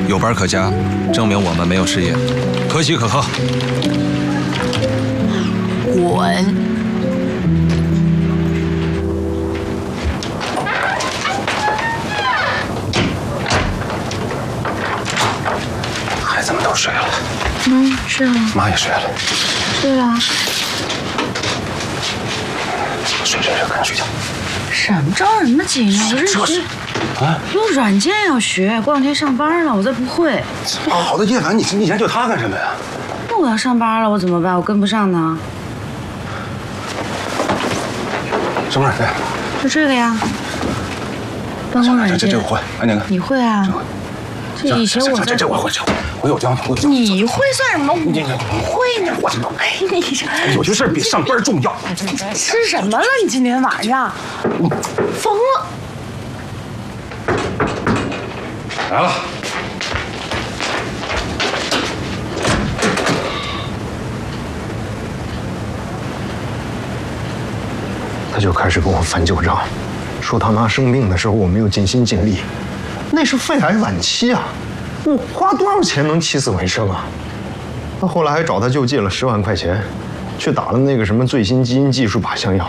有班可加，证明我们没有失业，可喜可贺。 滚！ 孩子们都睡了， 睡了。 妈也睡了， 睡了。 睡，赶紧睡觉。 什么着什么急呢？我这学啊， 用软件要学，过两天上班了，我再不会。 这么好的叶凡，你研究他干什么呀？ 那我要上班了，我怎么办？我跟不上呢。 什么软件？ 就这个呀，办公软件。 这我会，哎，那个你会啊？这以前我这我会，我有教你。 你会算什么？我不会呢。 我怎么？ 哎，你有些事比上班重要。 吃什么了？你今天晚上疯了？ 来了。 他就开始跟我翻旧账，说他妈生病的时候我没有尽心尽力，那是肺癌晚期啊，我花多少钱能起死回生啊？他后来还找他舅借了10万块钱，去打了那个什么最新基因技术靶向药。